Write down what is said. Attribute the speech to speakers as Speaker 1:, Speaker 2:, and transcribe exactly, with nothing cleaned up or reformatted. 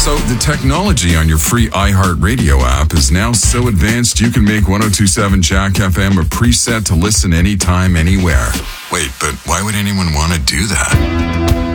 Speaker 1: So the technology on your free iHeartRadio app is now so advanced you can make one oh two point seven Jack F M a preset to listen anytime, anywhere. Wait, but why would anyone want to do that?